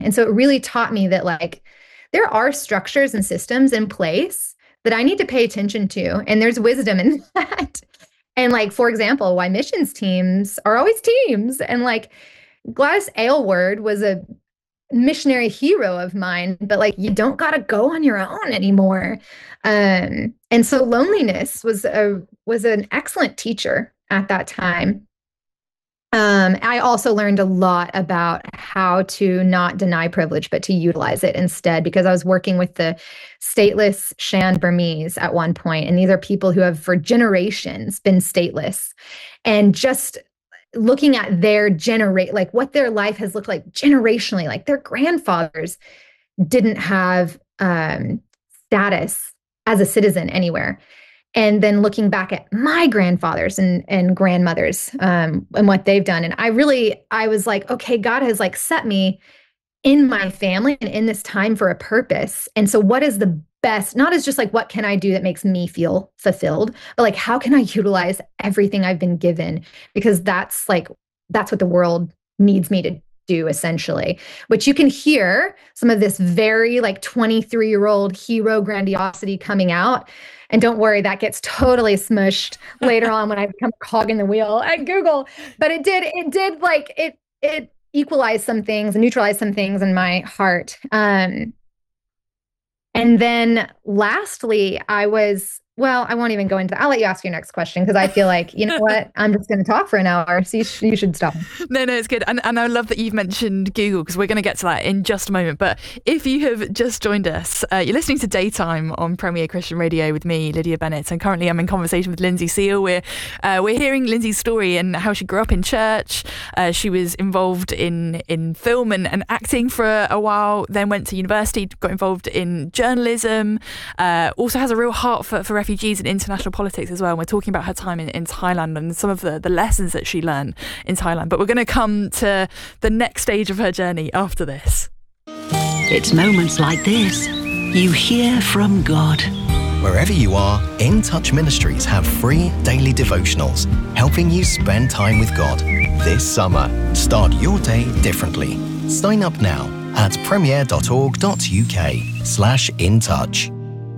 And so it really taught me that like there are structures and systems in place that I need to pay attention to. And there's wisdom in that. And like, for example, why missions teams are always teams. And like Gladys Aylward was a missionary hero of mine, but like you don't got to go on your own anymore. And so loneliness was an excellent teacher at that time. I also learned a lot about how to not deny privilege, but to utilize it instead, because I was working with the stateless Shan Burmese at one point, and these are people who have for generations been stateless, and just looking at their like what their life has looked like generationally, like their grandfathers didn't have status as a citizen anywhere. And then looking back at my grandfathers and grandmothers and what they've done. And I was like, okay, God has like set me in my family and in this time for a purpose. And so what is the best, not as just like, what can I do that makes me feel fulfilled, but like, how can I utilize everything I've been given? Because that's what the world needs me to do, essentially, which you can hear some of this very like 23-year-old hero grandiosity coming out. And don't worry, that gets totally smushed later on when I become a cog in the wheel at Google. But it equalized some things and neutralized some things in my heart. And then lastly, I won't even go into that. I'll let you ask your next question, because I feel like, you know what, I'm just going to talk for an hour. So you should stop. No, it's good. And I love that you've mentioned Google, because we're going to get to that in just a moment. But if you have just joined us, you're listening to Daytime on Premier Christian Radio with me, Lydia Bennett. And currently I'm in conversation with Lindsay Seal. We're hearing Lindsay's story and how she grew up in church. She was involved in film and acting for a while, then went to university, got involved in journalism, also has a real heart for refugees and international politics as well. And we're talking about her time in Thailand and some of the lessons that she learned in Thailand. But we're going to come to the next stage of her journey after this. It's moments like this you hear from God. Wherever you are, In Touch Ministries have free daily devotionals helping you spend time with God. This summer, start your day differently. Sign up now at premier.org.uk/intouch.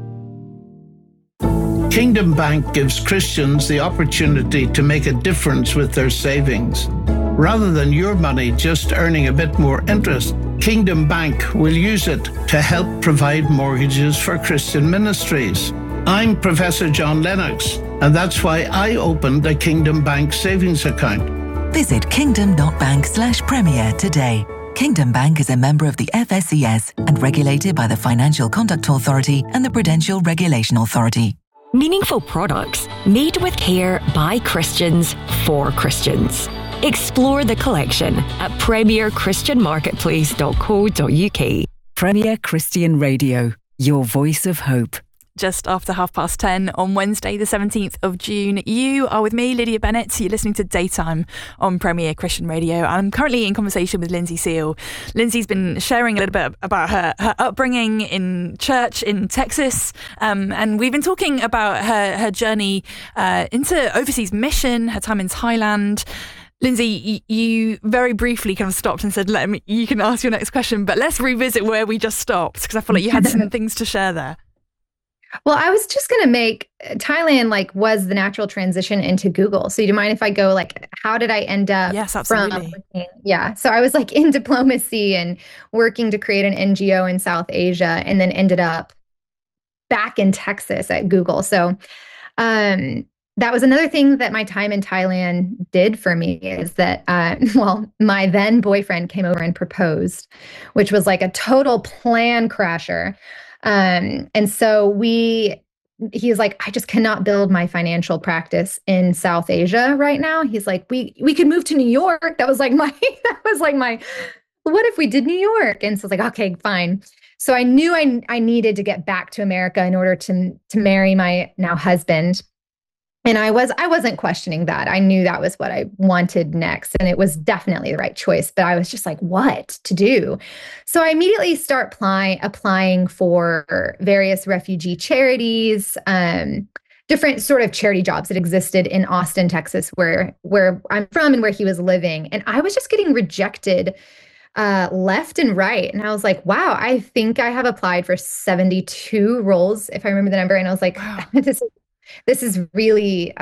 Kingdom Bank gives Christians the opportunity to make a difference with their savings. Rather than your money just earning a bit more interest, Kingdom Bank will use it to help provide mortgages for Christian ministries. I'm Professor John Lennox, and that's why I opened a Kingdom Bank savings account. Visit kingdom.bank/premier today. Kingdom Bank is a member of the FSCS and regulated by the Financial Conduct Authority and the Prudential Regulation Authority. Meaningful products made with care by Christians for Christians. Explore the collection at premierchristianmarketplace.co.uk. Premier Christian Radio, your voice of hope. Just after 10:30 on Wednesday, the 17th of June. You are with me, Lydia Bennett. You're listening to Daytime on Premier Christian Radio. I'm currently in conversation with Lindsay Seal. Lindsay's been sharing a little bit about her upbringing in church in Texas. And we've been talking about her journey into overseas mission, her time in Thailand. Lindsay, you very briefly kind of stopped and said, you can ask your next question, but let's revisit where we just stopped, because I feel like you had some things to share there. Well, I was just going to make Thailand was the natural transition into Google. So do you mind if I go how did I end up? Yes, absolutely. So I was in diplomacy and working to create an NGO in South Asia, and then ended up back in Texas at Google. So that was another thing that my time in Thailand did for me, is that, my then boyfriend came over and proposed, which was a total plan crasher. And so he's like, I just cannot build my financial practice in South Asia right now. He's like, we could move to New York. That was my, what if we did New York? And so I was like, okay, fine. So I knew I needed to get back to America in order to marry my now husband. And I wasn't questioning that. I knew that was what I wanted next. And it was definitely the right choice, but I was just what to do? So I immediately start applying for various refugee charities, different sort of charity jobs that existed in Austin, Texas, where I'm from and where he was living. And I was just getting rejected left and right. And I was like, wow, I think I have applied for 72 roles, if I remember the number. And I was like, Wow. this is really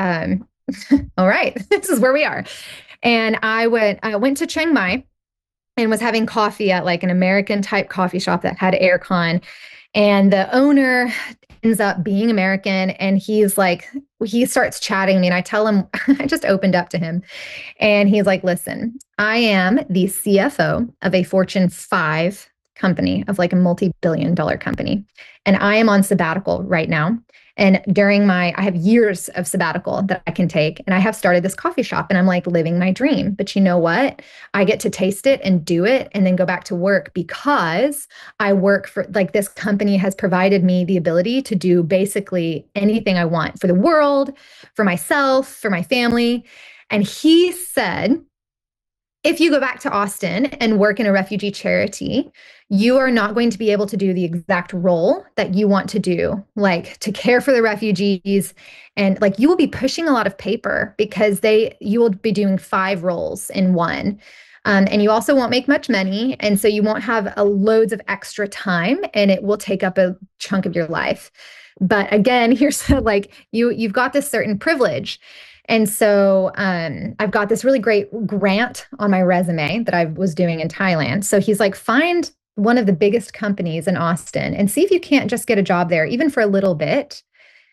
all right. This is where we are. And I went to Chiang Mai and was having coffee at like an American type coffee shop that had aircon. And the owner ends up being American. And he's like, he starts chatting me and I tell him, I just opened up to him. And he's like, listen, I am the CFO of a Fortune 5 company, of like a multi-billion-dollar company. And I am on sabbatical right now. And I have years of sabbatical that I can take. And I have started this coffee shop and I'm like living my dream. But you know what? I get to taste it and do it and then go back to work because I work for, like, this company has provided me the ability to do basically anything I want for the world, for myself, for my family. And he said, if you go back to Austin and work in a refugee charity, you are not going to be able to do the exact role that you want to do, like to care for the refugees. And like you will be pushing a lot of paper because you will be doing 5 roles in one. And you also won't make much money. And so you won't have loads of extra time and it will take up a chunk of your life. But again, here's like you've got this certain privilege. And so I've got this really great grant on my resume that I was doing in Thailand. So he's like, find one of the biggest companies in Austin and see if you can't just get a job there, even for a little bit.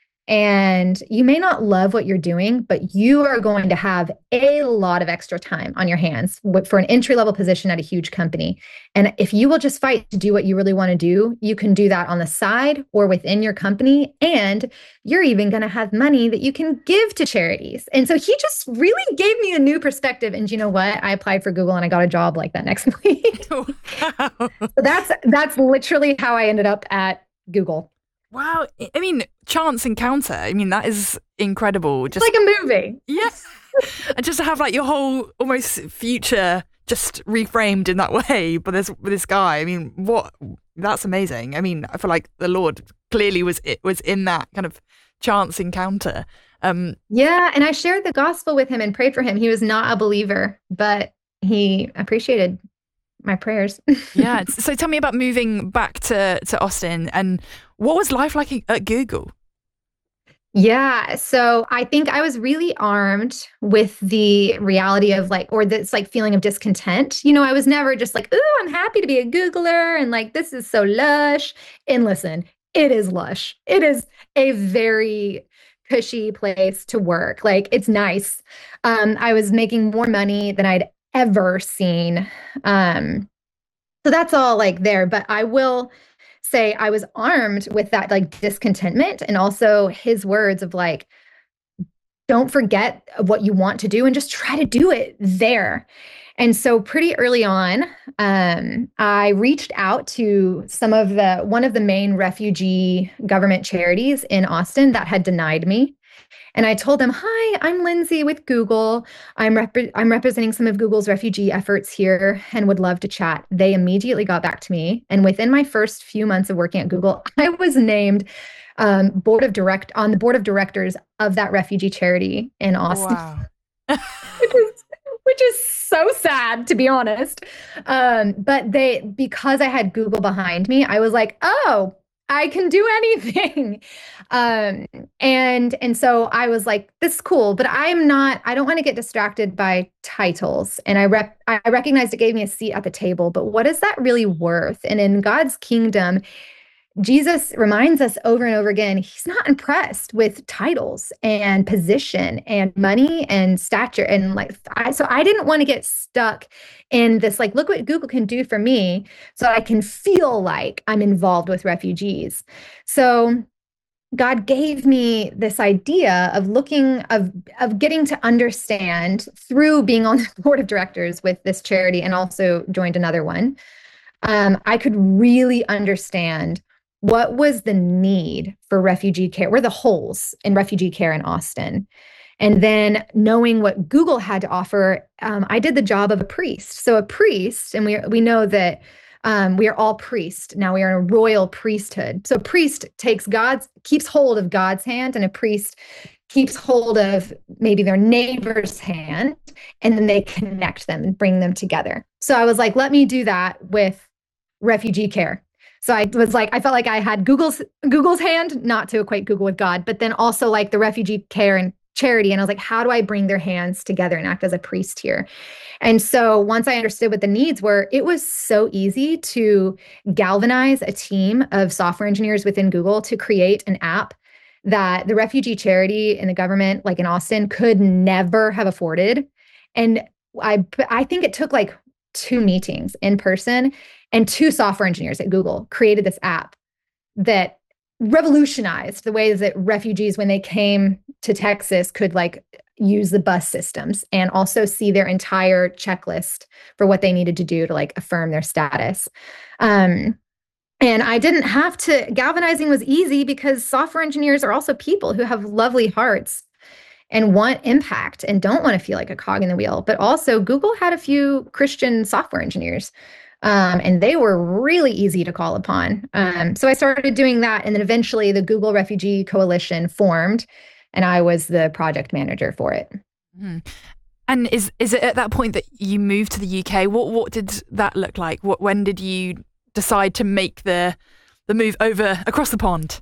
And you may not love what you're doing, but you are going to have a lot of extra time on your hands for an entry-level position at a huge company. And if you will just fight to do what you really want to do, you can do that on the side or within your company. And you're even going to have money that you can give to charities. And so he just really gave me a new perspective. And you know what? I applied for Google and I got a job like that next week. Wow. So that's literally how I ended up at Google. Wow. I mean, chance encounter. I mean, that is incredible. Just like a movie. Yeah. And just to have like your whole almost future just reframed in that way by this guy. I mean, that's amazing. I mean, I feel like the Lord clearly was in that kind of chance encounter. Yeah. And I shared the gospel with him and prayed for him. He was not a believer, but he appreciated my prayers. Yeah. So tell me about moving back to Austin, and what was life like at Google? Yeah. So I think I was really armed with the reality of this feeling of discontent. You know, I was never just like, ooh, I'm happy to be a Googler and like, this is so lush. And listen, it is lush. It is a very cushy place to work. Like, it's nice. I was making more money than I'd ever seen. So that's all like there, but I will say I was armed with that like discontentment and also his words of like, don't forget what you want to do and just try to do it there. And so pretty early on, I reached out to one of the main refugee government charities in Austin that had denied me. And I told them, hi, I'm Lindsay with Google. I'm representing some of Google's refugee efforts here and would love to chat. They immediately got back to me. And within my first few months of working at Google, I was named on the board of directors of that refugee charity in Austin. Wow. which is so sad, to be honest. But because I had Google behind me, I was like, oh, I can do anything. And so I was like, this is cool, but I don't want to get distracted by titles. And I recognized it gave me a seat at the table, but what is that really worth? And in God's kingdom, Jesus reminds us over and over again, he's not impressed with titles and position and money and stature. And so I didn't want to get stuck in this, like, look what Google can do for me so I can feel like I'm involved with refugees. So God gave me this idea of getting to understand through being on the board of directors with this charity and also joined another one. I could really understand what was the need for refugee care, where the holes in refugee care in Austin. And then knowing what Google had to offer, I did the job of a priest. So a priest, and we know that We are all priests. Now we are in a royal priesthood. So priest keeps hold of God's hand, and a priest keeps hold of maybe their neighbor's hand, and then they connect them and bring them together. So I was like, let me do that with refugee care. So I felt like I had Google's hand, not to equate Google with God, but then also like the refugee care and charity. And I was like, how do I bring their hands together and act as a priest here? And so once I understood what the needs were, it was so easy to galvanize a team of software engineers within Google to create an app that the refugee charity and the government, like in Austin, could never have afforded. And I think it took like 2 meetings in person, and 2 software engineers at Google created this app that revolutionized the ways that refugees, when they came to Texas, could like use the bus systems and also see their entire checklist for what they needed to do to like affirm their status. And I didn't have to, galvanizing was easy because software engineers are also people who have lovely hearts and want impact and don't want to feel like a cog in the wheel. But also Google had a few Christian software engineers, and they were really easy to call upon. So I started doing that. And then eventually the Google Refugee Coalition formed, and I was the project manager for it. Mm-hmm. And is it at that point that you moved to the UK? What did that look like? When did you decide to make the move over across the pond?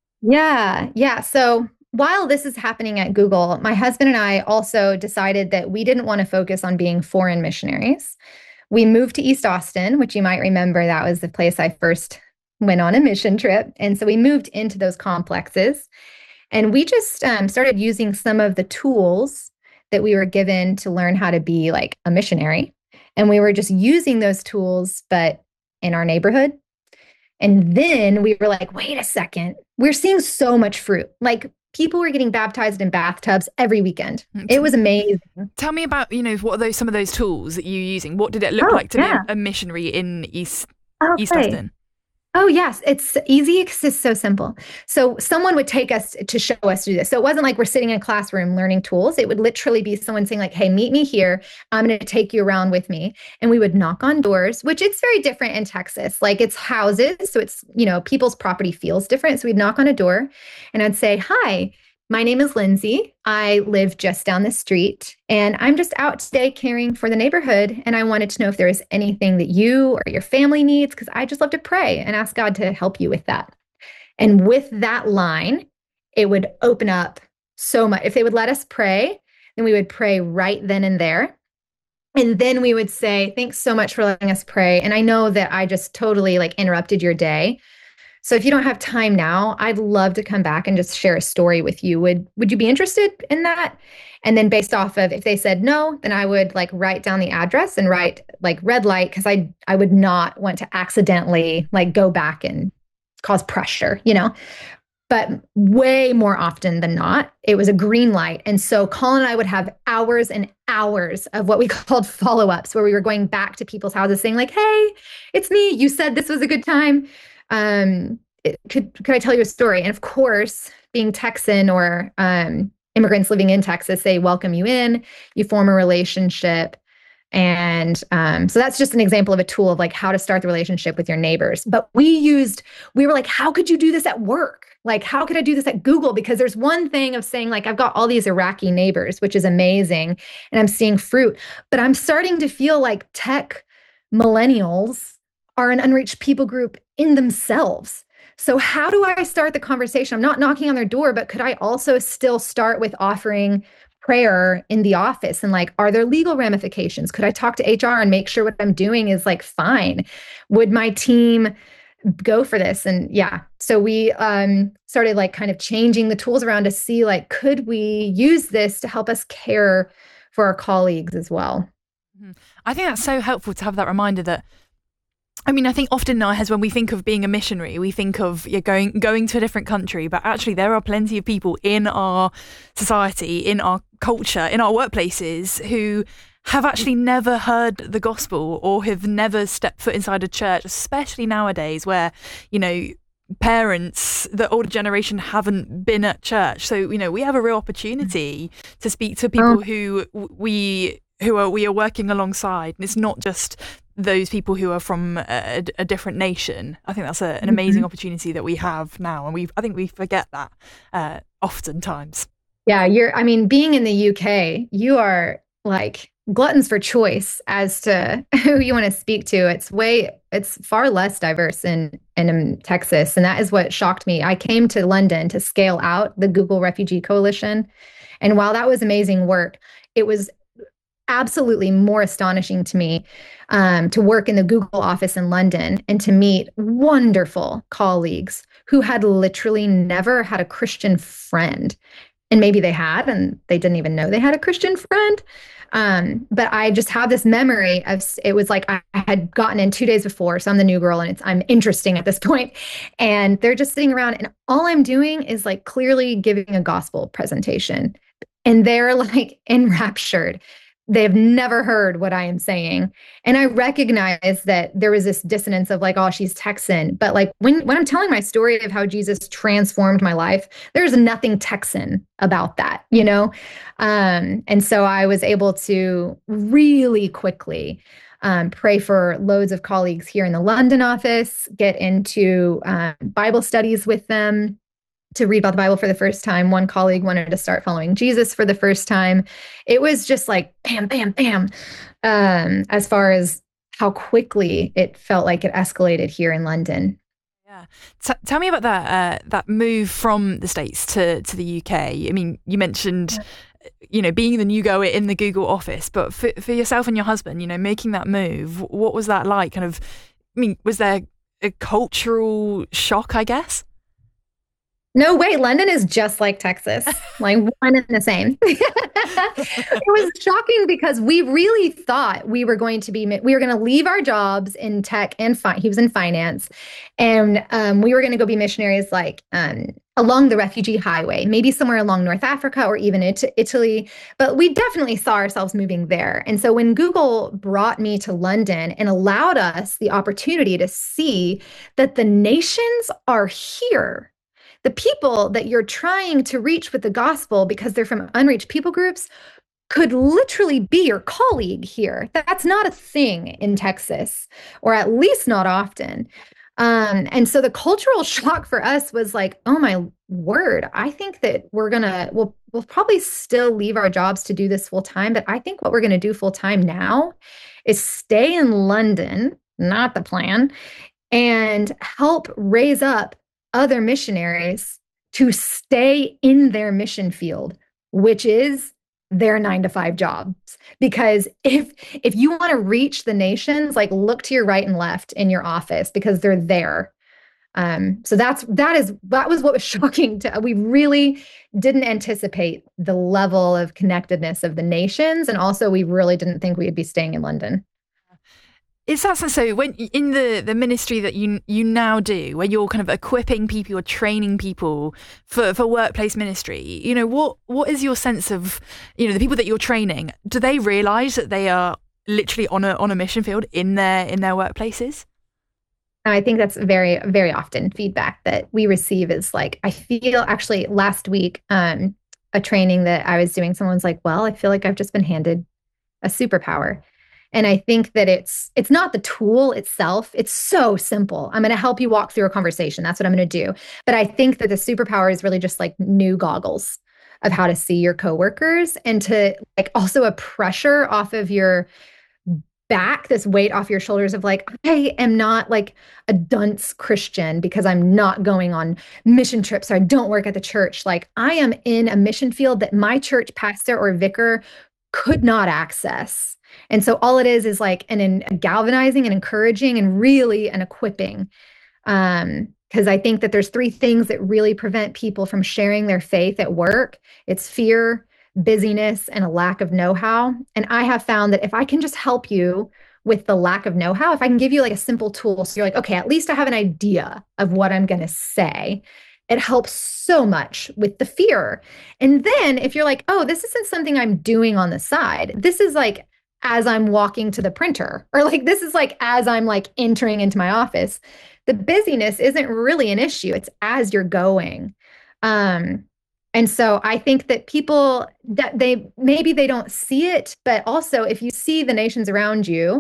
Yeah. So while this is happening at Google, my husband and I also decided that we didn't want to focus on being foreign missionaries. We moved to East Austin, which you might remember, that was the place I first went on a mission trip. And so we moved into those complexes, and we just started using some of the tools that we were given to learn how to be like a missionary. And we were just using those tools, but in our neighborhood. And then we were like, wait a second, we're seeing so much fruit. Like people were getting baptized in bathtubs every weekend. It was amazing. Tell me about, what are some of those tools that you're using? What did it look like to be a missionary in East Austin? Oh, yes. It's easy because it's so simple. So someone would take us to show us to do this. So it wasn't like we're sitting in a classroom learning tools. It would literally be someone saying like, hey, meet me here. I'm going to take you around with me. And we would knock on doors, which it's very different in Texas. Like it's houses. So it's, people's property feels different. So we'd knock on a door and I'd say, hi, my name is Lindsay. I live just down the street, and I'm just out today caring for the neighborhood. And I wanted to know if there is anything that you or your family needs, because I just love to pray and ask God to help you with that. And with that line, it would open up so much. If they would let us pray, then we would pray right then and there. And then we would say, thanks so much for letting us pray. And I know that I just totally like interrupted your day. So if you don't have time now, I'd love to come back and just share a story with you. Would you be interested in that? And then based off of, if they said no, then I would like write down the address and write like red light, because I would not want to accidentally like go back and cause pressure, But way more often than not, it was a green light. And so Colin and I would have hours and hours of what we called follow-ups, where we were going back to people's houses saying like, hey, it's me. You said this was a good time. Could I tell you a story? And of course, being Texan or immigrants living in Texas, they welcome you in, you form a relationship. And so that's just an example of a tool of like how to start the relationship with your neighbors. But we were like, how could you do this at work? Like, how could I do this at Google? Because there's one thing of saying like, I've got all these Iraqi neighbors, which is amazing, and I'm seeing fruit, but I'm starting to feel like tech millennials are an unreached people group in themselves. So how do I start the conversation? I'm not knocking on their door, but could I also still start with offering prayer in the office? And like, are there legal ramifications? Could I talk to HR and make sure what I'm doing is like fine? Would my team go for this? And yeah, so we started like kind of changing the tools around to see like, could we use this to help us care for our colleagues as well? I think that's so helpful to have that reminder that, I think often in our heads when we think of being a missionary, we think of going to a different country, but actually there are plenty of people in our society, in our culture, in our workplaces who have actually never heard the gospel or have never stepped foot inside a church, especially nowadays where, parents, the older generation haven't been at church. So, we have a real opportunity to speak to people who we are working alongside. And it's not just those people who are from a different nation. I think that's an amazing opportunity that we have now, and I think we forget that oftentimes. Yeah, being in the UK, you are like gluttons for choice as to who you want to speak to. It's far less diverse in Texas. And that is what shocked me. I came to London to scale out the Google Refugee Coalition. And while that was amazing work, it was absolutely more astonishing to me to work in the Google office in London and to meet wonderful colleagues who had literally never had a Christian friend. And maybe they had, and they didn't even know they had a Christian friend. But I just have this memory of, it was like I had gotten in 2 days before, so I'm the new girl and I'm interesting at this point. And they're just sitting around and all I'm doing is like clearly giving a gospel presentation. And they're like enraptured. They've never heard what I am saying. And I recognize that there was this dissonance of like, oh, she's Texan. But like when I'm telling my story of how Jesus transformed my life, there's nothing Texan about that, you know? And so I was able to really quickly pray for loads of colleagues here in the London office, get into Bible studies with them, to read about the Bible for the first time. One colleague wanted to start following Jesus for the first time. It was just like bam, bam, bam, as far as how quickly it felt like it escalated here in London. Yeah. Tell me about that move from the States to the UK. I mean, you mentioned, being the new girl in the Google office, but for yourself and your husband, making that move, what was that like? Was there a cultural shock, I guess? No way. London is just like Texas, like one and the same. It was shocking because we really thought we were going to leave our jobs in tech and he was in finance. And we were going to go be missionaries like along the refugee highway, maybe somewhere along North Africa or even into Italy. But we definitely saw ourselves moving there. And so when Google brought me to London and allowed us the opportunity to see that the nations are here, the people that you're trying to reach with the gospel because they're from unreached people groups could literally be your colleague here. That's not a thing in Texas, or at least not often. And so the cultural shock for us was like, oh my word, I think that we'll probably still leave our jobs to do this full time. But I think what we're going to do full time now is stay in London, not the plan, and help raise up other missionaries to stay in their mission field, which is their 9-to-5 jobs. Because if you want to reach the nations, like look to your right and left in your office because they're there. So that was what was shocking we really didn't anticipate the level of connectedness of the nations. And also we really didn't think we'd be staying in London. Is that so? When in the ministry that you now do, where you're kind of equipping people, you're training people for workplace ministry, what is your sense of, the people that you're training? Do they realise that they are literally on a mission field in their workplaces? I think that's very, very often feedback that we receive is like, I feel actually last week, a training that I was doing, someone's like, well, I feel like I've just been handed a superpower. And I think that it's not the tool itself. It's so simple. I'm going to help you walk through a conversation. That's what I'm going to do. But I think that the superpower is really just like new goggles of how to see your coworkers and to like also a pressure off of your back, this weight off your shoulders of like, I am not like a dunce Christian because I'm not going on mission trips or I don't work at the church. Like I am in a mission field that my church pastor or vicar could not access. And so all it is like a galvanizing and encouraging and really an equipping. Because I think that there's 3 things that really prevent people from sharing their faith at work. It's fear, busyness, and a lack of know-how. And I have found that if I can just help you with the lack of know-how, if I can give you like a simple tool, so you're like, okay, at least I have an idea of what I'm going to say. It helps so much with the fear. And then if you're like, oh, this isn't something I'm doing on the side. This is like, as I'm walking to the printer, or like, this is like, as I'm like entering into my office, the busyness isn't really an issue. It's as you're going. And so I think that people that maybe they don't see it, but also if you see the nations around you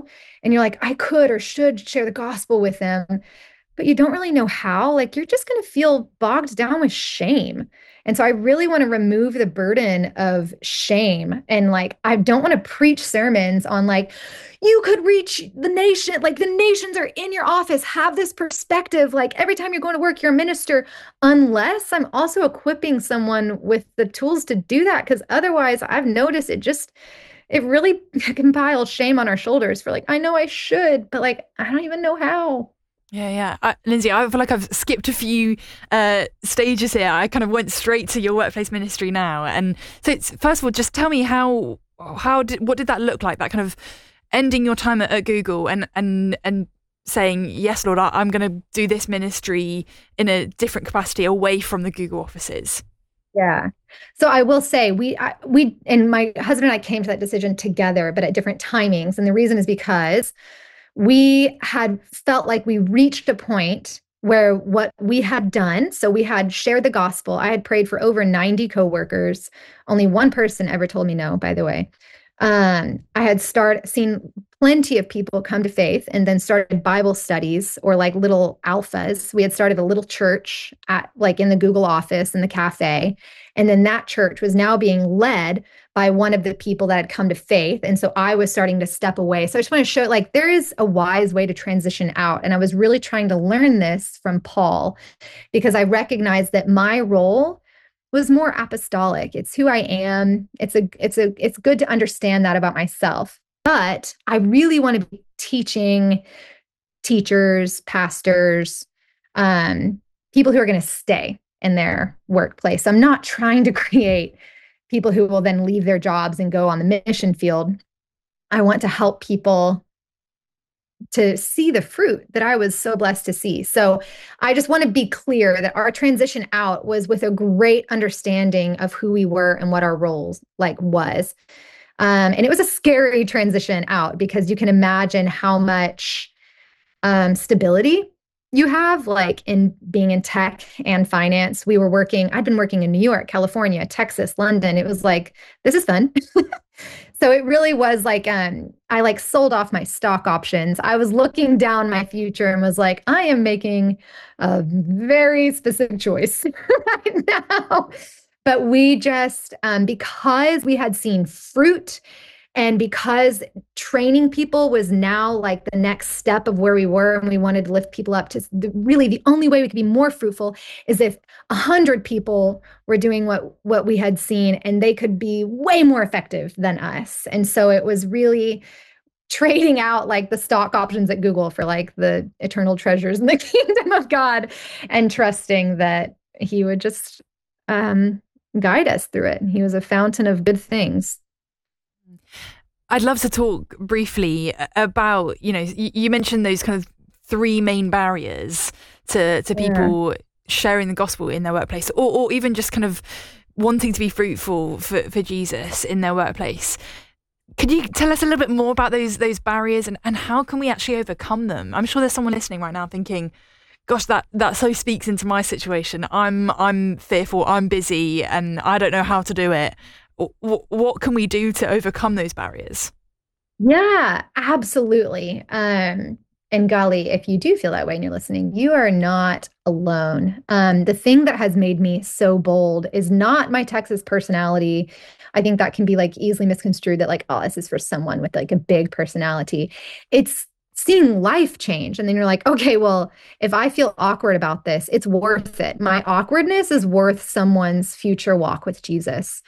and you're like, I could or should share the gospel with them, but you don't really know how, like you're just going to feel bogged down with shame. And so I really want to remove the burden of shame. And like, I don't want to preach sermons on like, you could reach the nation, like the nations are in your office, have this perspective. Like every time you're going to work, you're a minister, unless I'm also equipping someone with the tools to do that. Because otherwise, I've noticed it really compiles shame on our shoulders for like, I know I should, but like, I don't even know how. Yeah. Lindsay, I feel like I've skipped a few stages here. I kind of went straight to your workplace ministry now. And so first of all, just tell me what did that look like? That kind of ending your time at Google and saying, yes, Lord, I'm going to do this ministry in a different capacity away from the Google offices. Yeah. So I will say we and my husband and I came to that decision together, but at different timings. And the reason is because we had felt like we reached a point where what we had done, so we had shared the gospel. I had prayed for over 90 coworkers. Only one person ever told me no, by the way. I had seen plenty of people come to faith and then started Bible studies or like little alphas. We had started a little church at like in the Google office in the cafe. And then that church was now being led by one of the people that had come to faith. And so I was starting to step away. So I just want to show like there is a wise way to transition out. And I was really trying to learn this from Paul because I recognized that my role was more apostolic. It's who I am. It's good to understand that about myself. But I really want to be teaching teachers, pastors, people who are going to stay in their workplace. I'm not trying to create people who will then leave their jobs and go on the mission field. I want to help people to see the fruit that I was so blessed to see. So I just want to be clear that our transition out was with a great understanding of who we were and what our roles like was. And it was a scary transition out because you can imagine how much stability you have like in being in tech and finance. I'd been working in New York, California, Texas, London. It was like, this is fun. So it really was like, I like sold off my stock options. I was looking down my future and was like, I am making a very specific choice right now. But we just, because we had seen fruit and because training people was now like the next step of where we were and we wanted to lift people up to really the only way we could be more fruitful is if 100 people were doing what we had seen and they could be way more effective than us. And so it was really trading out like the stock options at Google for like the eternal treasures in the kingdom of God and trusting that he would just guide us through it. He was a fountain of good things. I'd love to talk briefly about, you mentioned those kind of three main barriers to people sharing the gospel in their workplace or even just kind of wanting to be fruitful for Jesus in their workplace. Could you tell us a little bit more about those barriers and how can we actually overcome them? I'm sure there's someone listening right now thinking, gosh, that so speaks into my situation. I'm fearful, I'm busy, and I don't know how to do it. What can we do to overcome those barriers? Yeah, absolutely. And golly, if you do feel that way and you're listening, you are not alone. The thing that has made me so bold is not my Texas personality. I think that can be like easily misconstrued that like, oh, this is for someone with like a big personality. It's seeing life change. And then you're like, okay, well, if I feel awkward about this, it's worth it. My awkwardness is worth someone's future walk with Jesus.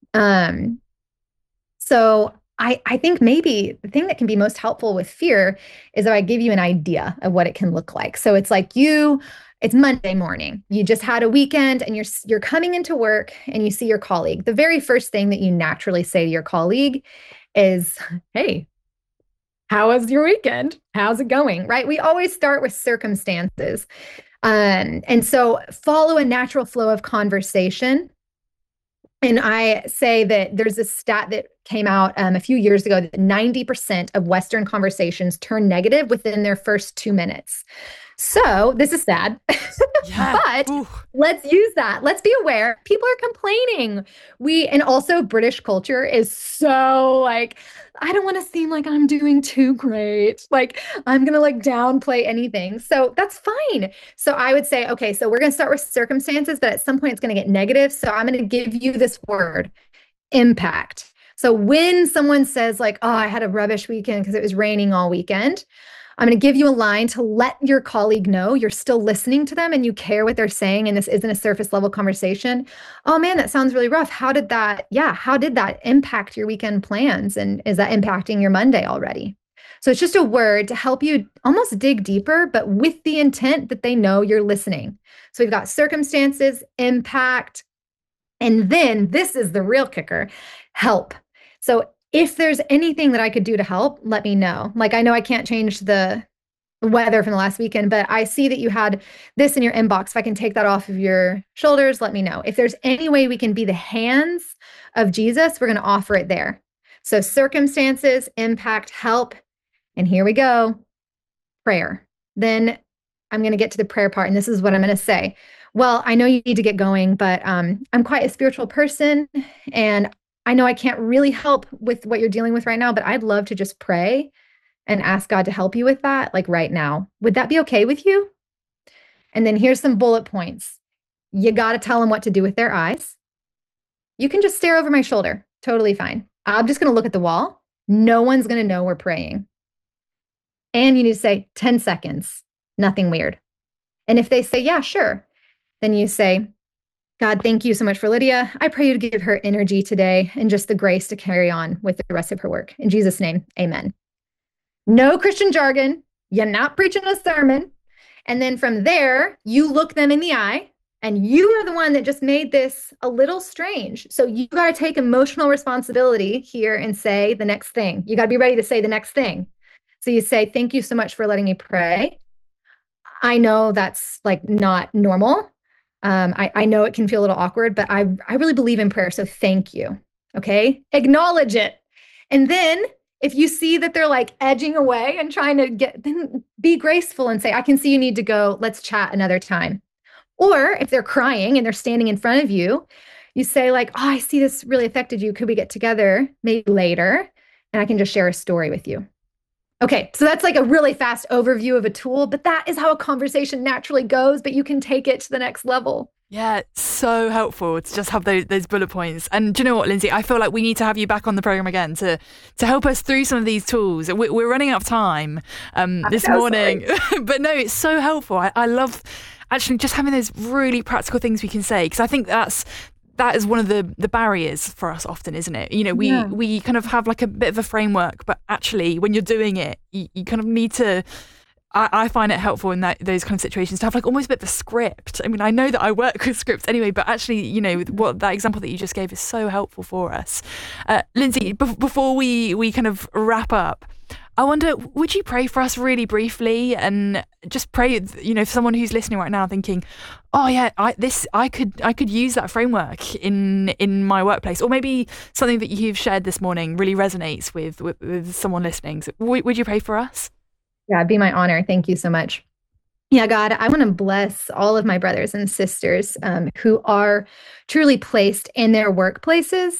So I think maybe the thing that can be most helpful with fear is if I give you an idea of what it can look like. So it's like it's Monday morning. You just had a weekend and you're coming into work and you see your colleague. The very first thing that you naturally say to your colleague is, hey, how was your weekend? How's it going? Right? We always start with circumstances. And so follow a natural flow of conversation. And I say that there's a stat that came out a few years ago that 90% of Western conversations turn negative within their first 2 minutes. So this is sad. Yeah. But Ooh. let's use that. Let's be aware. People are complaining. And also British culture is so like, I don't want to seem like I'm doing too great. Like I'm going to like downplay anything. So that's fine. So I would say, okay, so we're going to start with circumstances, but at some point it's going to get negative. So I'm going to give you this word, impact. So when someone says like, oh, I had a rubbish weekend because it was raining all weekend, I'm going to give you a line to let your colleague know you're still listening to them and you care what they're saying. And this isn't a surface level conversation. Oh man, that sounds really rough. How did that impact your weekend plans? And is that impacting your Monday already? So it's just a word to help you almost dig deeper, but with the intent that they know you're listening. So we've got circumstances, impact, and then this is the real kicker, help. So if there's anything that I could do to help, let me know. Like, I know I can't change the weather from the last weekend, but I see that you had this in your inbox. If I can take that off of your shoulders, let me know. If there's any way we can be the hands of Jesus, we're going to offer it there. So circumstances, impact, help. And here we go. Prayer. Then I'm going to get to the prayer part. And this is what I'm going to say. Well, I know you need to get going, but I'm quite a spiritual person and I know I can't really help with what you're dealing with right now, but I'd love to just pray and ask God to help you with that, like right now. Would that be okay with you? And then here's some bullet points. You got to tell them what to do with their eyes. You can just stare over my shoulder. Totally fine. I'm just going to look at the wall. No one's going to know we're praying. And you need to say 10 seconds, nothing weird. And if they say, yeah, sure, then you say, God, thank you so much for Lydia. I pray you to give her energy today and just the grace to carry on with the rest of her work. In Jesus' name, amen. No Christian jargon. You're not preaching a sermon. And then from there, you look them in the eye and you are the one that just made this a little strange. So you got to take emotional responsibility here and say the next thing. You got to be ready to say the next thing. So you say, thank you so much for letting me pray. I know that's like not normal. I know it can feel a little awkward, but I really believe in prayer. So thank you. Okay. Acknowledge it. And then if you see that they're like edging away and trying to then be graceful and say, I can see you need to go. Let's chat another time. Or if they're crying and they're standing in front of you, you say like, oh, I see this really affected you. Could we get together maybe later? And I can just share a story with you. Okay, so that's like a really fast overview of a tool, but that is how a conversation naturally goes, but you can take it to the next level. Yeah, so helpful to just have those bullet points. And do you know what, Lindsay? I feel like we need to have you back on the program again to help us through some of these tools. We're running out of time this morning, but no, it's so helpful. I love actually just having those really practical things we can say, because I think that is one of the barriers for us often, isn't it? You know, we kind of have like a bit of a framework, but actually when you're doing it, you kind of need to, I find it helpful in those kind of situations to have like almost a bit of a script. I mean, I know that I work with scripts anyway, but actually, you know, that example that you just gave is so helpful for us. Lindsay, before we kind of wrap up, I wonder, would you pray for us really briefly and just pray, you know, for someone who's listening right now thinking, oh yeah, I could use that framework in my workplace, or maybe something that you've shared this morning really resonates with someone listening. So would you pray for us? Yeah, it'd be my honor. Thank you so much. Yeah, God, I want to bless all of my brothers and sisters who are truly placed in their workplaces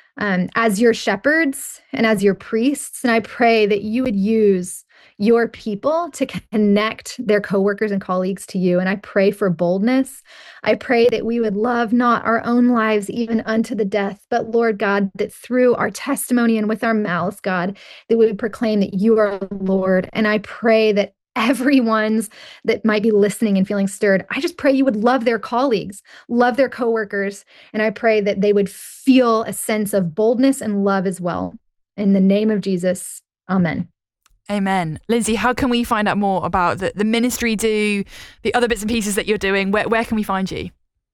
as your shepherds and as your priests. And I pray that you would use your people to connect their coworkers and colleagues to you. And I pray for boldness. I pray that we would love not our own lives even unto the death, but Lord God, that through our testimony and with our mouths, God, that we would proclaim that you are Lord. And I pray that everyone's that might be listening and feeling stirred, I just pray you would love their colleagues, love their coworkers. And I pray that they would feel a sense of boldness and love as well. In the name of Jesus, amen. Amen. Lindsay, how can we find out more about the ministry the other bits and pieces that you're doing? Where can we find you?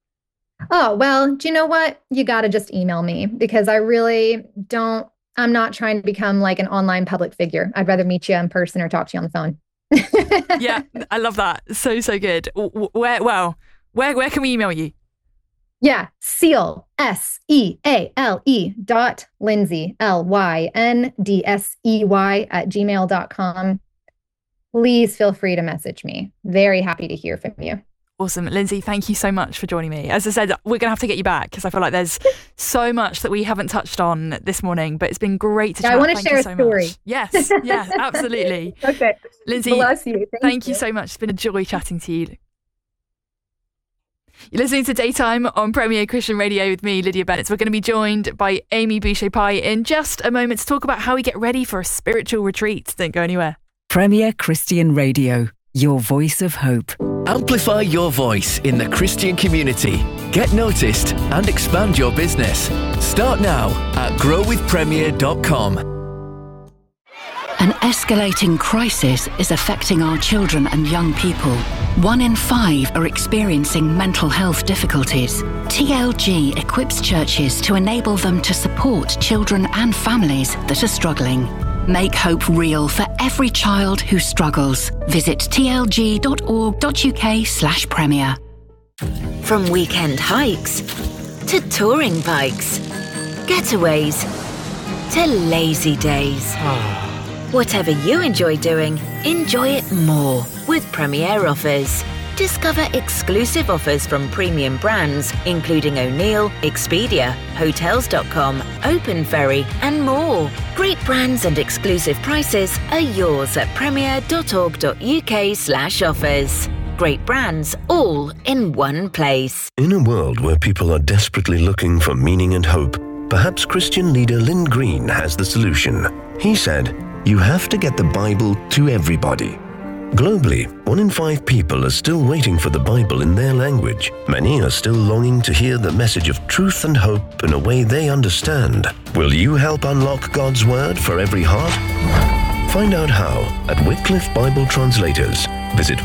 Oh, well, do you know what? You got to just email me, because I really I'm not trying to become like an online public figure. I'd rather meet you in person or talk to you on the phone. Yeah, I love that. So good. Where can we email you? Yeah, Seale, SEALE .Lindsey, LYNDSEY @gmail.com. Please feel free to message me. Very happy to hear from you. Awesome. Lindsay, thank you so much for joining me. As I said, we're going to have to get you back because I feel like there's so much that we haven't touched on this morning, but it's been great to chat. I want to share a story. Much. Yes, absolutely. Okay. Lindsay, bless you. Thank you so much. It's been a joy chatting to you. You're listening to Daytime on Premier Christian Radio with me, Lydia Bennett. We're going to be joined by Amy Boucher-Pye in just a moment to talk about how we get ready for a spiritual retreat. Don't go anywhere. Premier Christian Radio, your voice of hope. Amplify your voice in the Christian community. Get noticed and expand your business. Start now at growwithpremier.com. An escalating crisis is affecting our children and young people. 1 in 5 are experiencing mental health difficulties. TLG equips churches to enable them to support children and families that are struggling. Make hope real for every child who struggles. Visit tlg.org.uk/premier. From weekend hikes to touring bikes, getaways to lazy days. Whatever you enjoy doing, enjoy it more with Premier Offers. Discover exclusive offers from premium brands, including O'Neill, Expedia, Hotels.com, Open Ferry, and more. Great brands and exclusive prices are yours at premier.org.uk/offers. Great brands, all in one place. In a world where people are desperately looking for meaning and hope, perhaps Christian leader Lynn Green has the solution. He said, "You have to get the Bible to everybody." Globally, 1 in 5 people are still waiting for the Bible in their language. Many are still longing to hear the message of truth and hope in a way they understand. Will you help unlock God's Word for every heart? Find out how at Wycliffe Bible Translators. Visit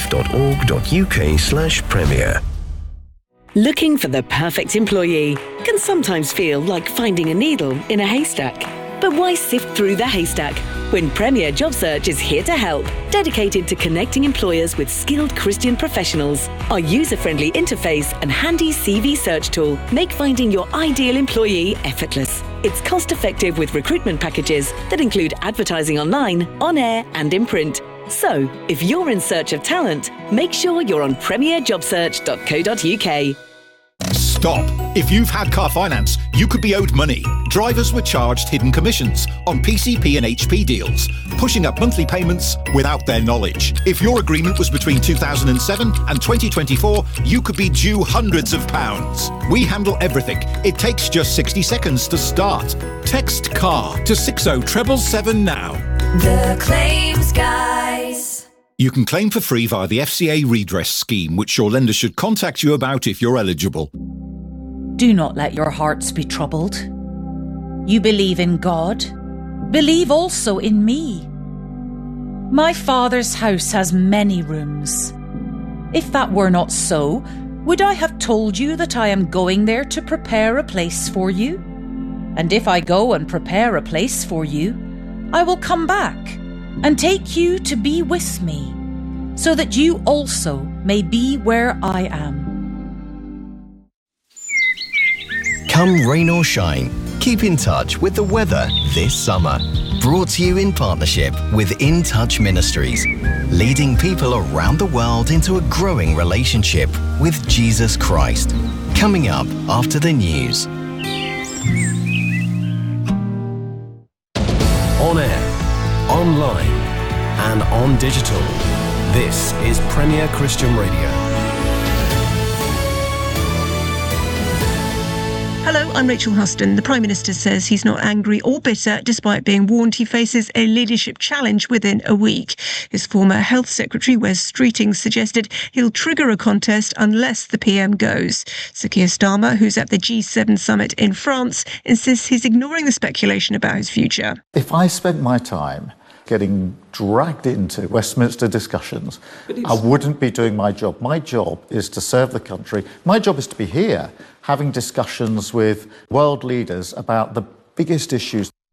wycliffe.org.uk/premier. Looking for the perfect employee can sometimes feel like finding a needle in a haystack. But why sift through the haystack when Premier Job Search is here to help, dedicated to connecting employers with skilled Christian professionals? Our user-friendly interface and handy CV search tool make finding your ideal employee effortless. It's cost-effective with recruitment packages that include advertising online, on air, and in print. So, if you're in search of talent, make sure you're on premierjobsearch.co.uk. Stop. If you've had car finance, you could be owed money. Drivers were charged hidden commissions on PCP and HP deals, pushing up monthly payments without their knowledge. If your agreement was between 2007 and 2024, you could be due hundreds of pounds. We handle everything. It takes just 60 seconds to start. Text CAR to 60777 now. The Claims Guys. You can claim for free via the FCA redress scheme, which your lender should contact you about if you're eligible. Do not let your hearts be troubled. You believe in God. Believe also in me. My Father's house has many rooms. If that were not so, would I have told you that I am going there to prepare a place for you? And if I go and prepare a place for you, I will come back and take you to be with me, so that you also may be where I am. Come rain or shine, keep in touch with the weather this summer. Brought to you in partnership with In Touch Ministries, leading people around the world into a growing relationship with Jesus Christ. Coming up after the news. On air, online, and on digital. This is Premier Christian Radio. Hello, I'm Rachel Huston. The Prime Minister says he's not angry or bitter, despite being warned he faces a leadership challenge within a week. His former Health Secretary, Wes Streeting, suggested he'll trigger a contest unless the PM goes. Sir Keir Starmer, who's at the G7 summit in France, insists he's ignoring the speculation about his future. If I spent my time getting dragged into Westminster discussions, I wouldn't be doing my job. My job is to serve the country. My job is to be here having discussions with world leaders about the biggest issues.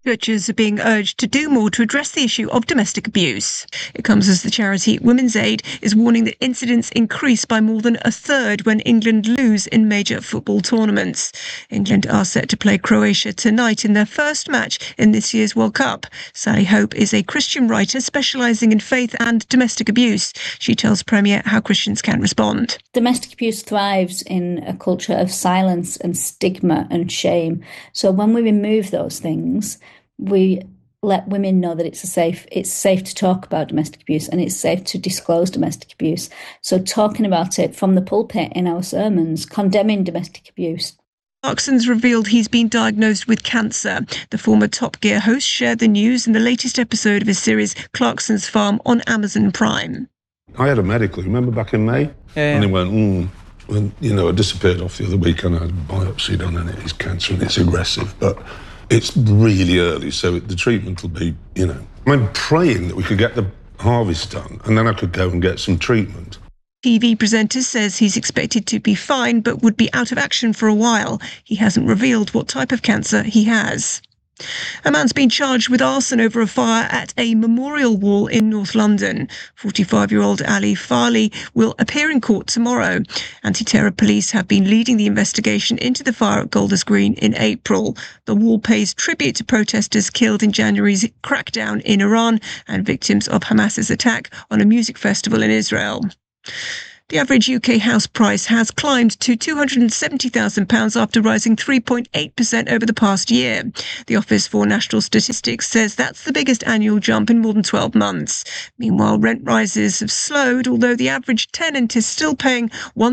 Churches are being urged to do more to address the issue of domestic abuse. It comes as the charity Women's Aid is warning that incidents increase by more than a third when England lose in major football tournaments. England are set to play Croatia tonight in their first match in this year's World Cup. Sally Hope is a Christian writer specialising in faith and domestic abuse. She tells Premier how Christians can respond. Domestic abuse thrives in a culture of silence and stigma and shame. So when we remove those things, we let women know that it's safe to talk about domestic abuse and it's safe to disclose domestic abuse. So talking about it from the pulpit in our sermons, condemning domestic abuse. Clarkson's revealed he's been diagnosed with cancer. The former Top Gear host shared the news in the latest episode of his series Clarkson's Farm on Amazon Prime. I had a medical, remember back in May? Yeah. And it went, I disappeared off the other week and I had a biopsy done and it is cancer and it's aggressive, but it's really early, so the treatment will be, I'm praying that we could get the harvest done and then I could go and get some treatment. TV presenter says he's expected to be fine but would be out of action for a while. He hasn't revealed what type of cancer he has. A man's been charged with arson over a fire at a memorial wall in North London. 45-year-old Ali Farley will appear in court tomorrow. Anti-terror police have been leading the investigation into the fire at Golders Green in April. The wall pays tribute to protesters killed in January's crackdown in Iran and victims of Hamas's attack on a music festival in Israel. The average UK house price has climbed to £270,000 after rising 3.8% over the past year. The Office for National Statistics says that's the biggest annual jump in more than 12 months. Meanwhile, rent rises have slowed, although the average tenant is still paying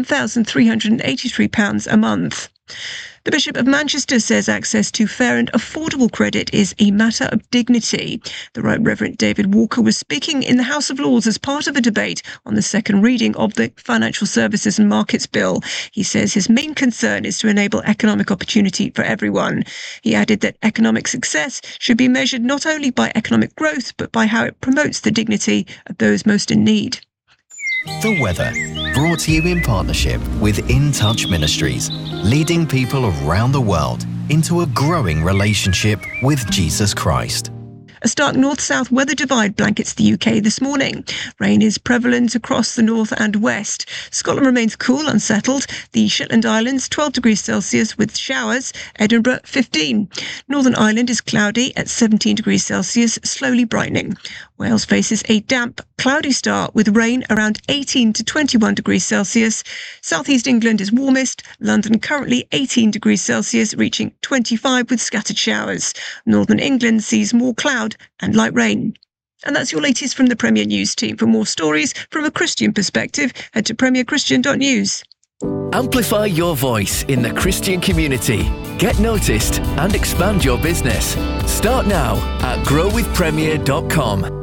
£1,383 a month. The Bishop of Manchester says access to fair and affordable credit is a matter of dignity. The Right Reverend David Walker was speaking in the House of Lords as part of a debate on the second reading of the Financial Services and Markets Bill. He says his main concern is to enable economic opportunity for everyone. He added that economic success should be measured not only by economic growth, but by how it promotes the dignity of those most in need. The weather, brought to you in partnership with In Touch Ministries, leading people around the world into a growing relationship with Jesus Christ. A stark north-south weather divide blankets the UK this morning. Rain is prevalent across the north and west. Scotland remains cool, unsettled. The Shetland Islands, 12 degrees Celsius with showers. Edinburgh, 15. Northern Ireland is cloudy at 17 degrees Celsius, slowly brightening. Wales faces a damp, cloudy start with rain around 18 to 21 degrees Celsius. Southeast England is warmest. London currently 18 degrees Celsius, reaching 25 with scattered showers. Northern England sees more cloud and light rain. And that's your latest from the Premier News team. For more stories from a Christian perspective, head to premierchristian.news. Amplify your voice in the Christian community. Get noticed and expand your business. Start now at growwithpremier.com.